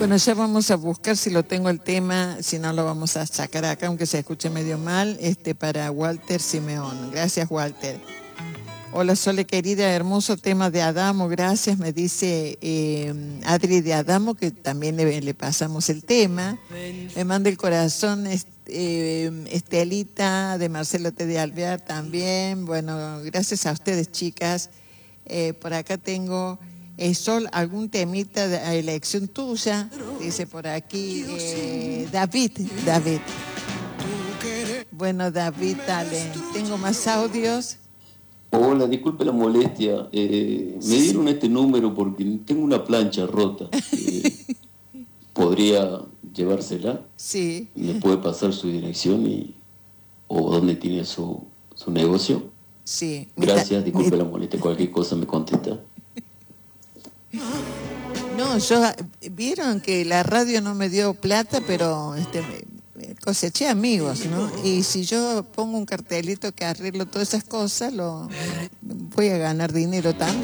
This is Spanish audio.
Bueno, ya vamos a buscar si lo tengo el tema, si no lo vamos a sacar acá, aunque se escuche medio mal, para Walter Simeón. Gracias, Walter. Hola, Sole querida, hermoso tema de Adamo, gracias, me dice Adri de Adamo, que también le pasamos el tema. Me manda el corazón Estelita de Marcelo T. de Alvear también. Bueno, gracias a ustedes, chicas. Por acá tengo, Sol, algún temita de elección tuya, dice por aquí David. Bueno, David, dale, tengo más audios. Hola, disculpe la molestia. Me dieron este número porque tengo una plancha rota. ¿Podría llevársela? Sí. ¿Me puede pasar su dirección o dónde tiene su negocio? Sí. Gracias, disculpe la molestia. Cualquier cosa me contesta. No, vieron que la radio no me dio plata, pero coseché amigos, ¿no? Y si yo pongo un cartelito que arreglo todas esas cosas, voy a ganar dinero también.